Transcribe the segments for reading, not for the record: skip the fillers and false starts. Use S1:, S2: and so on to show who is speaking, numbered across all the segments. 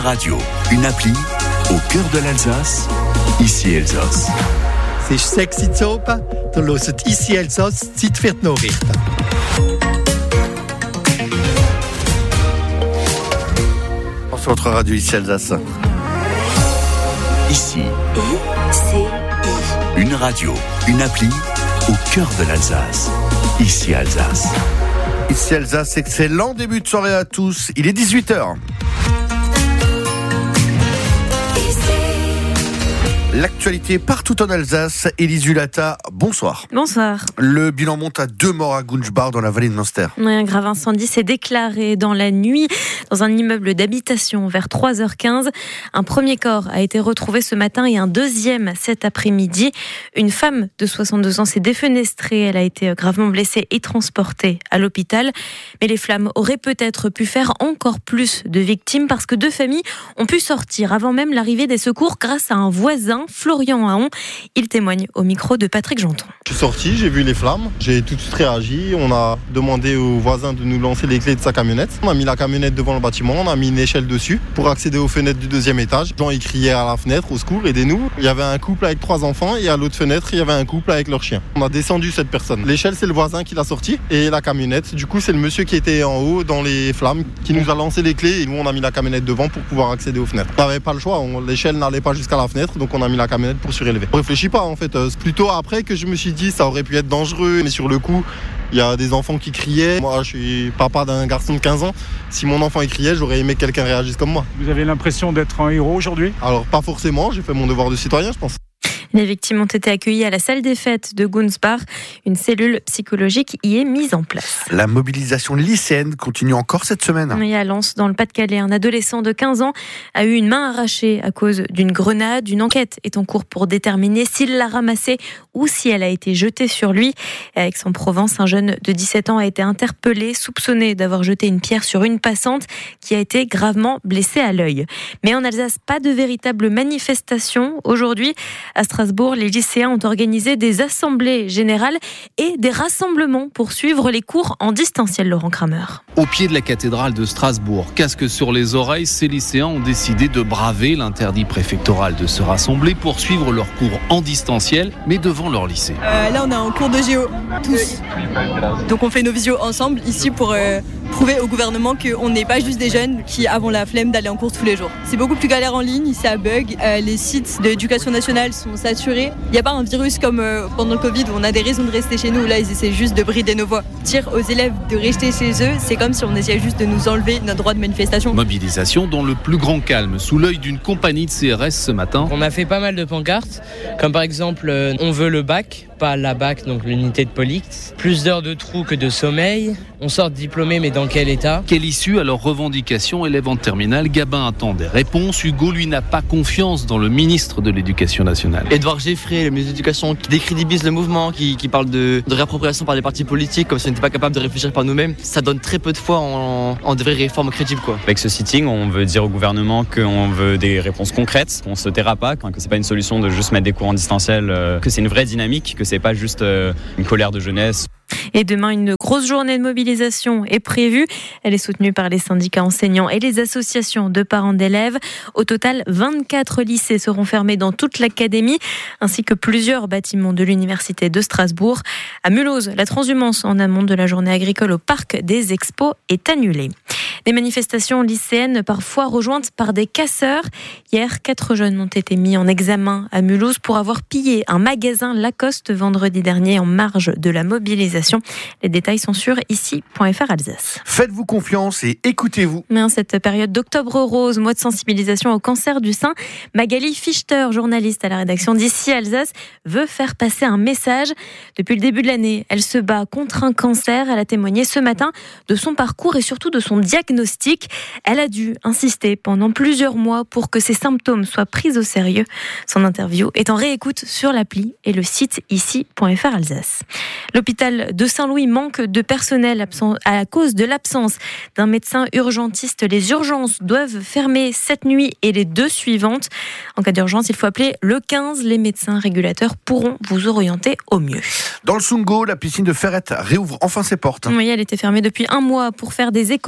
S1: radio, une appli, au cœur de l'Alsace, ici Elsass.
S2: C'est 6 Uhr oben, da hört ici Elsass, Zeit für die Nachrichten.
S3: Sur votre radio ici Alsace.
S1: Ici, une radio, une appli, au cœur de l'Alsace, ici Alsace.
S3: Ici Alsace, excellent début de soirée à tous. Il est 18h. L'actualité partout en Alsace. Élise Hulata, bonsoir.
S4: Bonsoir.
S3: Le bilan monte à 2 morts à Gunschbach dans la vallée de Münster.
S4: Un grave incendie s'est déclaré dans la nuit dans un immeuble d'habitation vers 3h15. Un premier corps a été retrouvé ce matin et un deuxième cet après-midi. Une femme de 62 ans s'est défenestrée. Elle a été gravement blessée et transportée à l'hôpital. Mais les flammes auraient peut-être pu faire encore plus de victimes parce que 2 familles ont pu sortir avant même l'arrivée des secours grâce à un voisin, Florian Haon. Il témoigne au micro de Patrick Janton.
S5: Je suis sorti, j'ai vu les flammes, j'ai tout de suite réagi. On a demandé aux voisins de nous lancer les clés de sa camionnette. On a mis la camionnette devant le bâtiment, on a mis une échelle dessus pour accéder aux fenêtres du 2e étage. Les gens ils criaient à la fenêtre, au secours, aidez-nous. Il y avait un couple avec 3 enfants et à l'autre fenêtre, il y avait un couple avec leur chien. On a descendu cette personne. L'échelle, c'est le voisin qui l'a sorti et la camionnette, du coup, c'est le monsieur qui était en haut dans les flammes qui nous a lancé les clés et nous, on a mis la camionnette devant pour pouvoir accéder aux fenêtres. On n'avait pas le choix, l'échelle n'allait pas jusqu'à la fenêtre, donc on a mis la camionnette pour surélever. On réfléchit pas en fait, c'est plutôt après que je me suis dit ça aurait pu être dangereux, mais sur le coup il y a des enfants qui criaient. Moi je suis papa d'un garçon de 15 ans, si mon enfant il criait j'aurais aimé que quelqu'un réagisse comme moi.
S6: Vous avez l'impression d'être un héros aujourd'hui ?
S5: Alors pas forcément, j'ai fait mon devoir de citoyen je pense.
S4: Les victimes ont été accueillies à la salle des fêtes de Gunschbach. Une cellule psychologique y est mise en place.
S3: La mobilisation lycéenne continue encore cette semaine.
S4: Et à Lens, dans le Pas-de-Calais, un adolescent de 15 ans a eu une main arrachée à cause d'une grenade. Une enquête est en cours pour déterminer s'il l'a ramassée ou si elle a été jetée sur lui. À Aix-en-Provence, un jeune de 17 ans a été interpellé, soupçonné d'avoir jeté une pierre sur une passante qui a été gravement blessée à l'œil. Mais en Alsace, pas de véritable manifestation aujourd'hui. À Strasbourg, les lycéens ont organisé des assemblées générales et des rassemblements pour suivre les cours en distanciel, Laurent Kramer.
S7: Au pied de la cathédrale de Strasbourg, casque sur les oreilles, ces lycéens ont décidé de braver l'interdit préfectoral de se rassembler pour suivre leurs cours en distanciel, mais devant leur lycée.
S8: Là, on est en cours de géo, tous. Donc on fait nos visios ensemble ici pour prouver au gouvernement qu'on n'est pas juste des jeunes qui avons la flemme d'aller en cours tous les jours. C'est beaucoup plus galère en ligne, ça bug. Les sites de l'éducation nationale sont saturés. Il n'y a pas un virus comme pendant le Covid où on a des raisons de rester chez nous. Là, ils essaient juste de brider nos voix. Dire aux élèves de rester chez eux, c'est comme si on essayait juste de nous enlever notre droit de manifestation.
S7: Mobilisation dans le plus grand calme, sous l'œil d'une compagnie de CRS ce matin.
S9: On a fait pas mal de pancartes, comme par exemple on veut le bac, pas la BAC, donc l'unité de police. Plus d'heures de trou que de sommeil. On sort diplômé, mais dans quel état ?
S7: Quelle issue à leurs revendications élèves en terminale ? Gabin attend des réponses. Hugo, lui, n'a pas confiance dans le ministre de l'Éducation nationale.
S10: Edouard Geffrey, le ministre de l'Éducation, qui décrédibilise le mouvement, qui parle de réappropriation par les partis politiques, comme si on n'était pas capable de réfléchir par nous-mêmes. Ça donne très peu de foi en des vraies réformes crédibles, quoi.
S11: Avec ce sitting, on veut dire au gouvernement qu'on veut des réponses concrètes, qu'on se taira pas, que c'est pas une solution de juste mettre des cours en distanciel, que c'est une vraie dynamique, que c'est pas juste une colère de jeunesse.
S4: Et demain, une grosse journée de mobilisation est prévue. Elle est soutenue par les syndicats enseignants et les associations de parents d'élèves. Au total, 24 lycées seront fermés dans toute l'académie, ainsi que plusieurs bâtiments de l'université de Strasbourg. À Mulhouse, la transhumance en amont de la journée agricole au parc des Expos est annulée. Des manifestations lycéennes parfois rejointes par des casseurs. Hier, 4 jeunes ont été mis en examen à Mulhouse pour avoir pillé un magasin Lacoste vendredi dernier en marge de la mobilisation. Les détails sont sur ici.fr Alsace.
S3: Faites-vous confiance et écoutez-vous.
S4: Mais en cette période d'octobre rose, mois de sensibilisation au cancer du sein, Magali Fichter, journaliste à la rédaction d'Ici Alsace, veut faire passer un message. Depuis le début de l'année, elle se bat contre un cancer. Elle a témoigné ce matin de son parcours et surtout de son diagnostic. Elle a dû insister pendant plusieurs mois pour que ses symptômes soient pris au sérieux. Son interview est en réécoute sur l'appli et le site ici.fr Alsace. L'hôpital de Saint-Louis manque de personnel à cause de l'absence d'un médecin urgentiste. Les urgences doivent fermer cette nuit et les 2 suivantes. En cas d'urgence, il faut appeler le 15. Les médecins régulateurs pourront vous orienter au mieux.
S3: Dans le Sungo, la piscine de Ferrette réouvre enfin ses portes.
S4: Oui, elle était fermée depuis un mois pour faire des économies d'eau.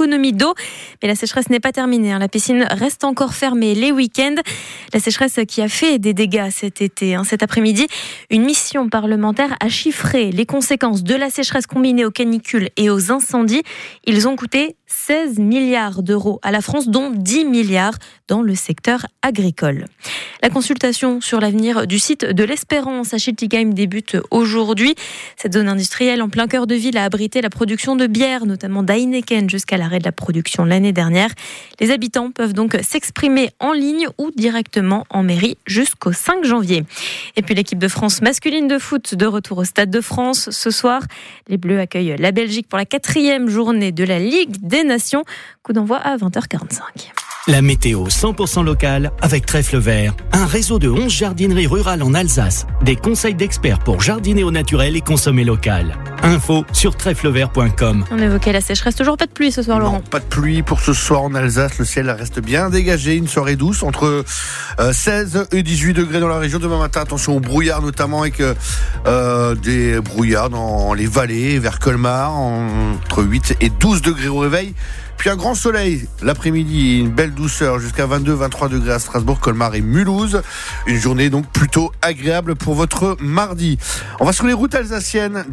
S4: d'eau. Mais la sécheresse n'est pas terminée. La piscine reste encore fermée les week-ends. La sécheresse qui a fait des dégâts cet été. Cet après-midi, une mission parlementaire a chiffré les conséquences de la sécheresse combinée aux canicules et aux incendies. Ils ont coûté 16 milliards d'euros à la France, dont 10 milliards dans le secteur agricole. La consultation sur l'avenir du site de l'Espérance à Schiltigheim débute aujourd'hui. Cette zone industrielle en plein cœur de ville a abrité la production de bière, notamment d'Heineken, jusqu'à l'arrêt de la production l'année dernière. Les habitants peuvent donc s'exprimer en ligne ou directement en mairie jusqu'au 5 janvier. Et puis l'équipe de France masculine de foot de retour au Stade de France ce soir. Les Bleus accueillent la Belgique pour la 4e journée de la Ligue des Nations. Coup d'envoi à 20h45.
S12: La météo 100% locale avec Trèfle Vert, un réseau de 11 jardineries rurales en Alsace. Des conseils d'experts pour jardiner au naturel et consommer local. Info sur trèflevert.com.
S4: On évoquait la sécheresse, toujours pas de pluie ce soir, Laurent.
S3: Non, pas de pluie pour ce soir en Alsace. Le ciel reste bien dégagé, une soirée douce entre 16 et 18 degrés dans la région. Demain matin, attention au brouillard notamment, avec des brouillards dans les vallées vers Colmar, entre 8 et 12 degrés au réveil. Puis un grand soleil l'après-midi, une belle douceur jusqu'à 22-23 degrés à Strasbourg, Colmar et Mulhouse. Une journée donc plutôt agréable pour votre mardi. On va sur les routes alsaciennes,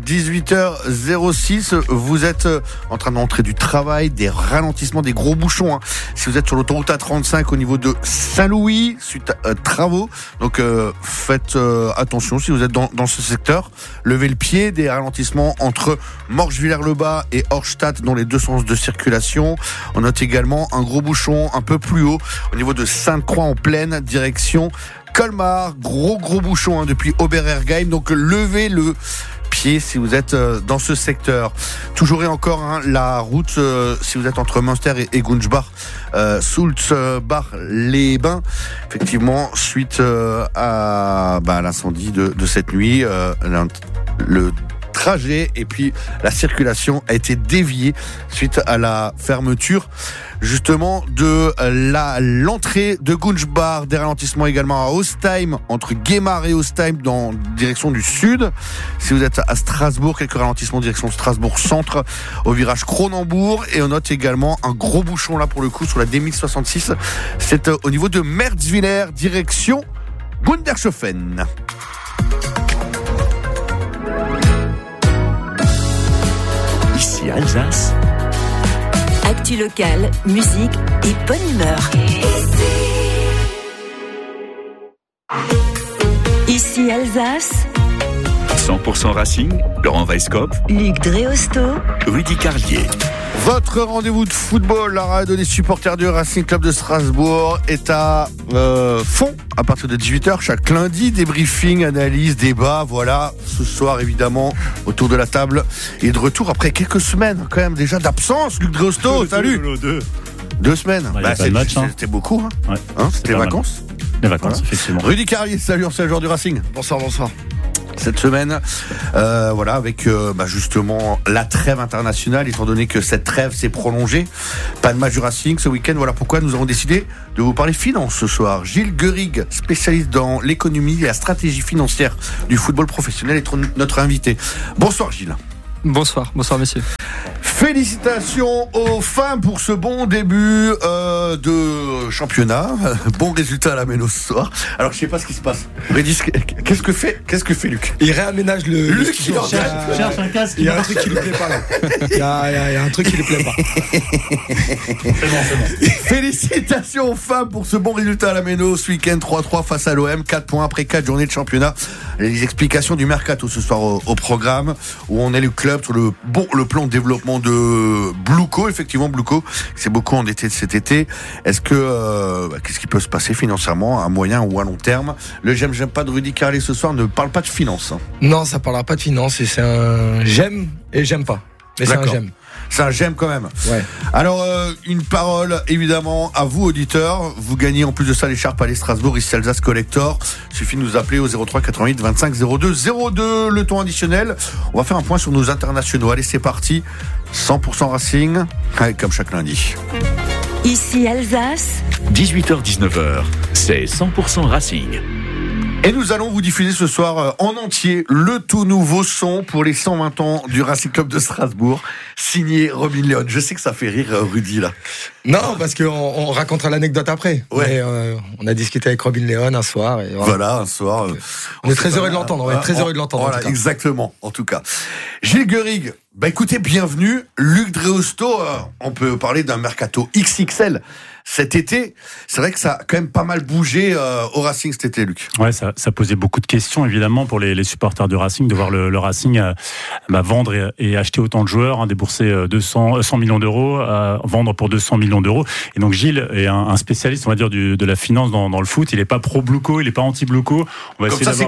S3: 18h06. Vous êtes en train d'entrer du travail, des ralentissements, des gros bouchons. Si vous êtes sur l'autoroute A35 au niveau de Saint-Louis, suite à travaux. Donc faites attention si vous êtes dans ce secteur. Levez le pied, des ralentissements entre Morges-Villers-le-Bas et Horstadt dans les deux sens de circulation. On note également un gros bouchon un peu plus haut au niveau de Sainte-Croix en pleine direction Colmar. Gros bouchon depuis Oberergheim. Donc levez le pied si vous êtes dans ce secteur. Toujours et encore la route si vous êtes entre Münster et Gunzbach, Sulzbach-les-Bains. Effectivement, suite à l'incendie de cette nuit, le trajet et puis la circulation a été déviée suite à la fermeture justement de l'entrée de Gunzbach. Des ralentissements également à Ostheim, entre Guémar et Ostheim dans direction du sud. Si vous êtes à Strasbourg, quelques ralentissements direction Strasbourg centre au virage Cronenbourg. Et on note également un gros bouchon là pour le coup sur la D1066. C'est au niveau de Merzwiller direction Gundershofen.
S1: Ici Alsace.
S13: Actu locale, musique et bonne humeur. Ici Alsace.
S1: 100% Racing, Laurent Weisskopf,
S13: Luc Dreosto,
S1: Rudy Carlier.
S3: Votre rendez-vous de football, la radio des supporters du Racing Club de Strasbourg est à fond à partir de 18h chaque lundi. Débriefing, analyse, débat, voilà. Ce soir, évidemment, autour de la table et de retour après quelques semaines quand même déjà d'absence. Luc Dreosto, salut. 2 semaines. C'était beaucoup. C'était les vacances.
S14: Les vacances, effectivement.
S3: Rudy Carlier, salut, ancien joueur du Racing.
S15: Bonsoir.
S3: Cette semaine, avec justement la trêve internationale, étant donné que cette trêve s'est prolongée. Pas de match du Racing ce week-end, voilà pourquoi nous avons décidé de vous parler finance ce soir. Gilles Guerig, spécialiste dans l'économie et la stratégie financière du football professionnel, est notre invité. Bonsoir Gilles.
S15: Bonsoir messieurs.
S3: Félicitations aux femmes pour ce bon début de championnat. Bon résultat à la Méno ce soir. Alors je sais pas ce qui se passe. Qu'est-ce que fait Luc?
S15: Il réaménage le
S3: Luc, il
S14: cherche un casque.
S15: Il y a un truc qui lui plaît pas là. Il y a un truc qui lui plaît pas.
S14: C'est bon.
S3: Félicitations aux femmes pour ce bon résultat à la Méno ce week-end. 3-3 face à l'OM. 4 points après 4 journées de championnat. Les explications du mercato ce soir au programme, où on est le club sur le plan de développement de Bluco. Effectivement, Bluco s'est beaucoup endetté cet été. Est-ce que qu'est-ce qui peut se passer financièrement à moyen ou à long terme? Le j'aime pas de Rudy Carlier ce soir ne parle pas de finance.
S15: Non, ça parlera pas de finance, et c'est un j'aime et j'aime pas. Mais c'est un j'aime.
S3: C'est un j'aime quand même.
S15: Ouais.
S3: Alors, une parole évidemment à vous auditeurs. Vous gagnez en plus de ça l'écharpe Allez Strasbourg, ici Alsace Collector. Il suffit de nous appeler au 03 88 25 02 02. Le ton additionnel. On va faire un point sur nos internationaux. Allez, c'est parti. 100% Racing, comme chaque lundi.
S13: Ici Alsace.
S1: 18h-19h, c'est 100% Racing.
S3: Et nous allons vous diffuser ce soir en entier le tout nouveau son pour les 120 ans du Racing Club de Strasbourg, signé Robin Leon. Je sais que ça fait rire Rudy là.
S15: Non, parce qu'on racontera l'anecdote après.
S3: Ouais.
S15: Mais, on a discuté avec Robin Leon un soir. Et
S3: voilà, un soir.
S15: On est très heureux de l'entendre. On est très heureux de l'entendre.
S3: Voilà, exactement, en tout cas. Gilles Guerig, écoutez, bienvenue. Luc Dreosto, on peut parler d'un mercato XXL. Cet été, c'est vrai que ça a quand même pas mal bougé au Racing cet été, Luc.
S6: Ouais, ça posait beaucoup de questions, évidemment, pour les supporters du Racing, de voir le Racing vendre et acheter autant de joueurs, débourser 100 millions d'euros, vendre pour 200 millions d'euros. Et donc Gilles est un spécialiste, on va dire, de la finance dans le foot. Il n'est pas pro-Bluco, il n'est pas anti-Bluco. On va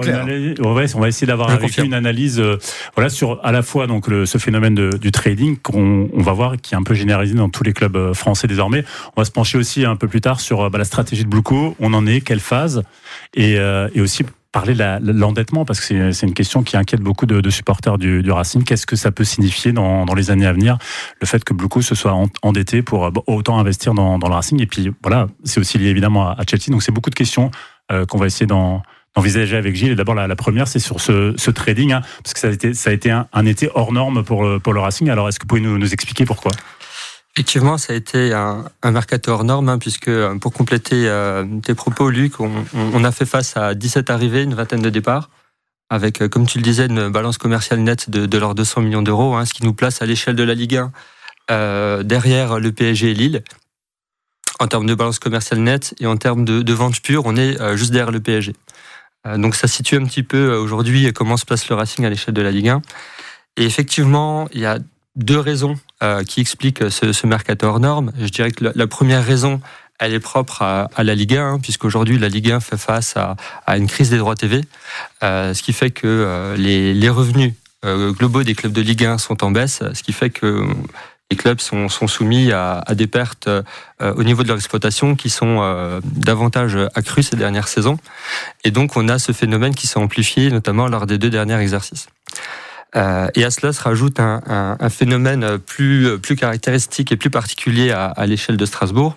S6: essayer d'avoir avec lui une analyse sur à la fois donc ce phénomène du trading qu'on va voir, qui est un peu généralisé dans tous les clubs français désormais. On va se pencher aussi un peu plus tard sur la stratégie de Bluco, on en est, quelle phase, et aussi parler de l'endettement, parce que c'est une question qui inquiète beaucoup de supporters du Racing. Qu'est-ce que ça peut signifier dans les années à venir, le fait que Bluco se soit endetté pour autant investir dans le Racing? Et puis voilà, c'est aussi lié évidemment à Chelsea, donc c'est beaucoup de questions qu'on va essayer d'envisager avec Gilles. Et d'abord la première, c'est sur ce trading, parce que ça a été un été hors norme pour le Racing. Alors est-ce que vous pouvez nous expliquer pourquoi?
S16: Effectivement, ça a été un mercato hors norme, puisque pour compléter tes propos, Luc, on a fait face à 17 arrivées, une vingtaine de départs, avec, comme tu le disais, une balance commerciale nette de leurs 200 millions d'euros, ce qui nous place à l'échelle de la Ligue 1 derrière le PSG et Lille, en termes de balance commerciale nette, et en termes de vente pure, on est juste derrière le PSG. Donc ça situe un petit peu aujourd'hui comment se place le Racing à l'échelle de la Ligue 1. Et effectivement, il y a deux raisons qui expliquent ce mercato hors norme. Je dirais que la première raison, elle est propre à la Ligue 1, puisqu'aujourd'hui la Ligue 1 fait face à une crise des droits TV, ce qui fait que les revenus globaux des clubs de Ligue 1 sont en baisse, ce qui fait que les clubs sont soumis à des pertes au niveau de leur exploitation qui sont davantage accrues ces dernières saisons. Et donc on a ce phénomène qui s'est amplifié, notamment lors des 2 derniers exercices. Et à cela se rajoute un phénomène plus caractéristique et plus particulier à l'échelle de Strasbourg,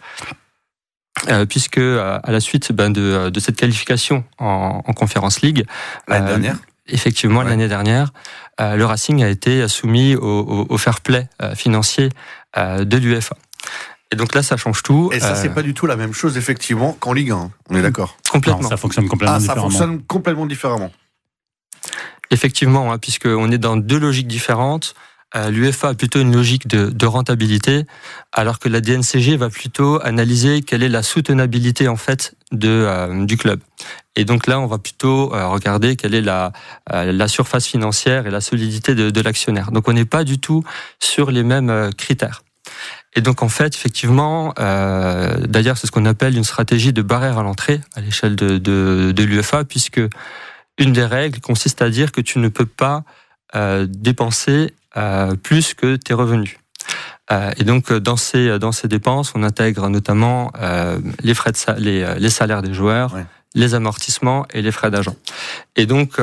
S16: puisque à la suite de cette qualification en Conference League,
S3: l'année dernière,
S16: effectivement, l'année dernière, le Racing a été soumis au fair play financier de l'UEFA. Et donc là, ça change tout.
S3: Et ça, c'est pas du tout la même chose, effectivement, qu'en Ligue 1. On est d'accord?
S16: Complètement.
S6: Non, ça fonctionne complètement différemment.
S3: Ça fonctionne complètement différemment.
S16: Effectivement, puisqu'on est dans 2 logiques différentes. L'UEFA a plutôt une logique de rentabilité, alors que la DNCG va plutôt analyser quelle est la soutenabilité en fait du club. Et donc là, on va plutôt regarder quelle est la surface financière et la solidité de l'actionnaire. Donc on n'est pas du tout sur les mêmes critères. Et donc en fait, effectivement, d'ailleurs, c'est ce qu'on appelle une stratégie de barrière à l'entrée à l'échelle de l'UEFA, puisque une des règles consiste à dire que tu ne peux pas dépenser plus que tes revenus. Et donc dans ces dépenses, on intègre notamment les frais les salaires des joueurs, les amortissements et les frais d'agent. Et donc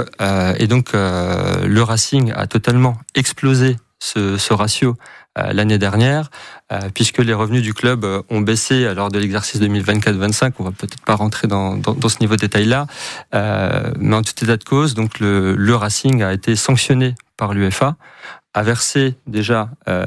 S16: le Racing a totalement explosé ce ratio l'année dernière, puisque les revenus du club ont baissé lors de l'exercice 2024-25. On va peut-être pas rentrer dans ce niveau de détail-là, mais en tout état de cause, donc le Racing a été sanctionné par l'UEFA, a versé déjà